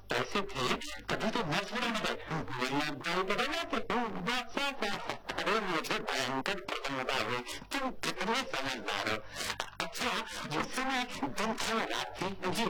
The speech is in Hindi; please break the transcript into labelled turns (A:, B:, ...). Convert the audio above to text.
A: ऐसे थे कभी तो नर्स बना गए, वरना गाय बदलना थे। बात साफ है। अरे मुझे भयंकर प्रसन्नता हुई, तुम कितने समझदार हो। अच्छा, उस समय दिन था रात थी, मुझे